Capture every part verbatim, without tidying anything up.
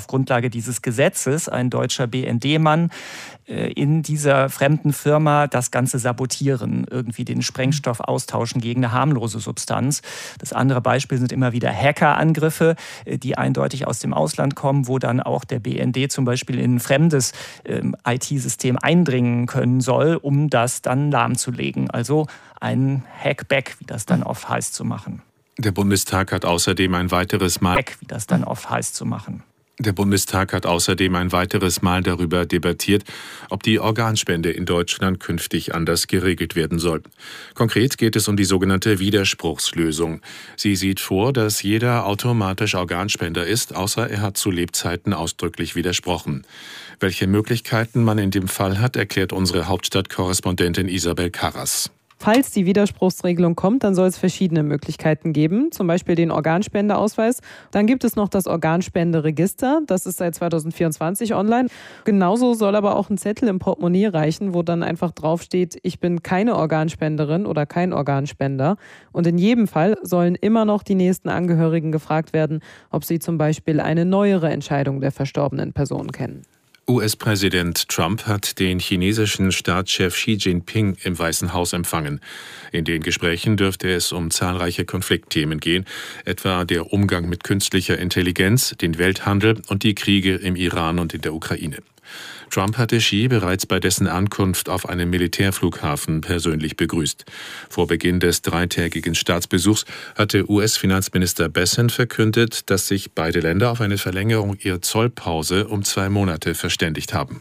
auf Grundlage dieses Gesetzes ein deutscher B N D-Mann in dieser fremden Firma das Ganze sabotieren, irgendwie den Sprengstoff austauschen gegen eine harmlose Substanz. Das andere Beispiel sind immer wieder Hackerangriffe, die eindeutig aus dem Ausland kommen, wo dann auch der B N D zum Beispiel in ein fremdes ähm, I T-System eindringen können soll, um das dann lahmzulegen. Also ein Hackback, wie das dann oft heißt, zu machen. Der Bundestag hat außerdem ein weiteres Mal... Hack, wie das dann oft heißt, zu machen. Der Bundestag hat außerdem ein weiteres Mal darüber debattiert, ob die Organspende in Deutschland künftig anders geregelt werden soll. Konkret geht es um die sogenannte Widerspruchslösung. Sie sieht vor, dass jeder automatisch Organspender ist, außer er hat zu Lebzeiten ausdrücklich widersprochen. Welche Möglichkeiten man in dem Fall hat, erklärt unsere Hauptstadtkorrespondentin Isabel Karras. Falls die Widerspruchsregelung kommt, dann soll es verschiedene Möglichkeiten geben, zum Beispiel den Organspendeausweis. Dann gibt es noch das Organspenderegister, das ist seit zweitausendvierundzwanzig online. Genauso soll aber auch ein Zettel im Portemonnaie reichen, wo dann einfach draufsteht, ich bin keine Organspenderin oder kein Organspender. Und in jedem Fall sollen immer noch die nächsten Angehörigen gefragt werden, ob sie zum Beispiel eine neuere Entscheidung der verstorbenen Person kennen. U S-Präsident Trump hat den chinesischen Staatschef Xi Jinping im Weißen Haus empfangen. In den Gesprächen dürfte es um zahlreiche Konfliktthemen gehen, etwa der Umgang mit künstlicher Intelligenz, den Welthandel und die Kriege im Iran und in der Ukraine. Trump hatte Xi bereits bei dessen Ankunft auf einem Militärflughafen persönlich begrüßt. Vor Beginn des dreitägigen Staatsbesuchs hatte U S-Finanzminister Bessent verkündet, dass sich beide Länder auf eine Verlängerung ihrer Zollpause um zwei Monate verständigt haben.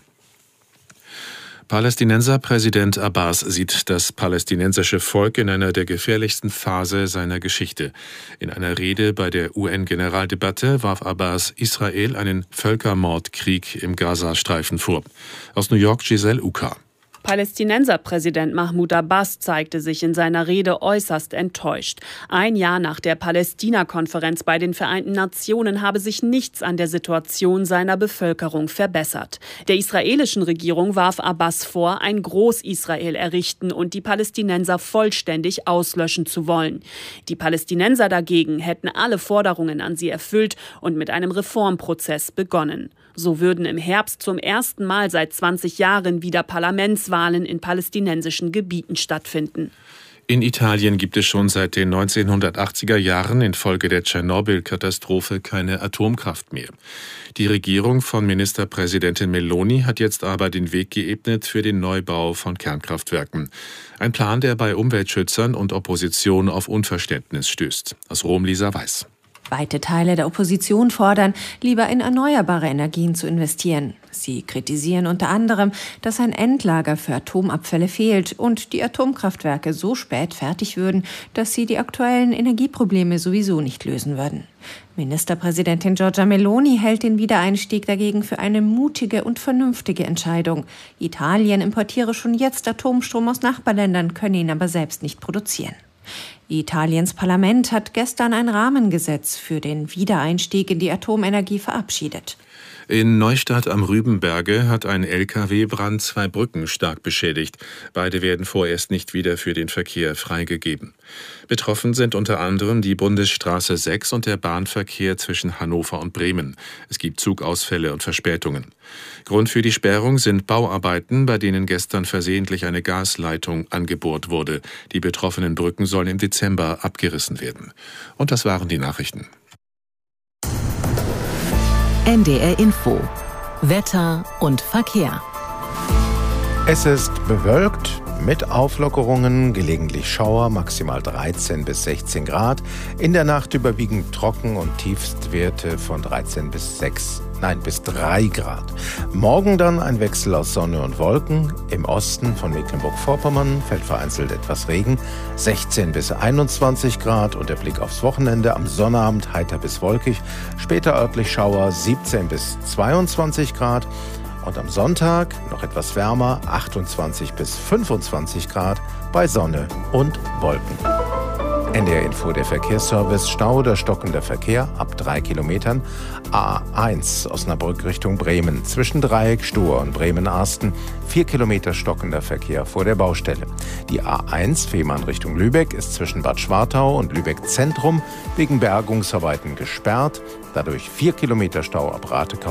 Palästinenser-Präsident Abbas sieht das palästinensische Volk in einer der gefährlichsten Phase seiner Geschichte. In einer Rede bei der U N-Generaldebatte warf Abbas Israel einen Völkermordkrieg im Gazastreifen vor. Aus New York Giselle Uka. Palästinenser-Präsident Mahmoud Abbas zeigte sich in seiner Rede äußerst enttäuscht. Ein Jahr nach der Palästina-Konferenz bei den Vereinten Nationen habe sich nichts an der Situation seiner Bevölkerung verbessert. Der israelischen Regierung warf Abbas vor, ein Groß-Israel errichten und die Palästinenser vollständig auslöschen zu wollen. Die Palästinenser dagegen hätten alle Forderungen an sie erfüllt und mit einem Reformprozess begonnen. So würden im Herbst zum ersten Mal seit zwanzig Jahren wieder Parlamentswahlen in palästinensischen Gebieten stattfinden. In Italien gibt es schon seit den neunzehnhundertachtziger Jahren infolge der Tschernobyl-Katastrophe keine Atomkraft mehr. Die Regierung von Ministerpräsidentin Meloni hat jetzt aber den Weg geebnet für den Neubau von Kernkraftwerken. Ein Plan, der bei Umweltschützern und Opposition auf Unverständnis stößt. Aus Rom Lisa Weiß. Weite Teile der Opposition fordern, lieber in erneuerbare Energien zu investieren. Sie kritisieren unter anderem, dass ein Endlager für Atomabfälle fehlt und die Atomkraftwerke so spät fertig würden, dass sie die aktuellen Energieprobleme sowieso nicht lösen würden. Ministerpräsidentin Giorgia Meloni hält den Wiedereinstieg dagegen für eine mutige und vernünftige Entscheidung. Italien importiere schon jetzt Atomstrom aus Nachbarländern, könne ihn aber selbst nicht produzieren. Italiens Parlament hat gestern ein Rahmengesetz für den Wiedereinstieg in die Atomenergie verabschiedet. In Neustadt am Rübenberge hat ein L K W-Brand zwei Brücken stark beschädigt. Beide werden vorerst nicht wieder für den Verkehr freigegeben. Betroffen sind unter anderem die Bundesstraße sechs und der Bahnverkehr zwischen Hannover und Bremen. Es gibt Zugausfälle und Verspätungen. Grund für die Sperrung sind Bauarbeiten, bei denen gestern versehentlich eine Gasleitung angebohrt wurde. Die betroffenen Brücken sollen im Dezember abgerissen werden. Und das waren die Nachrichten. N D R Info. Wetter und Verkehr. Es ist bewölkt mit Auflockerungen, gelegentlich Schauer, maximal dreizehn bis sechzehn Grad. In der Nacht überwiegend trocken und Tiefstwerte von dreizehn bis sechs, nein, bis drei Grad. Morgen dann ein Wechsel aus Sonne und Wolken. Im Osten von Mecklenburg-Vorpommern fällt vereinzelt etwas Regen. sechzehn bis einundzwanzig Grad und der Blick aufs Wochenende. Am Sonnabend heiter bis wolkig. Später örtlich Schauer, siebzehn bis zweiundzwanzig Grad. Und am Sonntag noch etwas wärmer, achtundzwanzig bis fünfundzwanzig Grad bei Sonne und Wolken. N D R Info, der Verkehrsservice. Stau oder stockender Verkehr ab drei Kilometern. A eins Osnabrück Richtung Bremen. Zwischen Dreieck, Stur und Bremen-Arsten. vier Kilometer stockender Verkehr vor der Baustelle. Die A eins Fehmarn Richtung Lübeck ist zwischen Bad Schwartau und Lübeck Zentrum wegen Bergungsarbeiten gesperrt. Dadurch vier Kilometer Stau ab Ratekau